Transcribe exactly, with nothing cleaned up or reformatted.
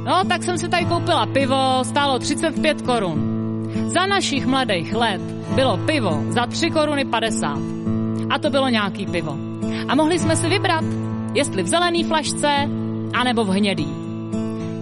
No, tak jsem si tady koupila pivo, stálo třicet pět korun. Za našich mladých let bylo pivo za tři koruny padesát. A to bylo nějaký pivo. A mohli jsme si vybrat, jestli v zelený flašce, anebo v hnědý.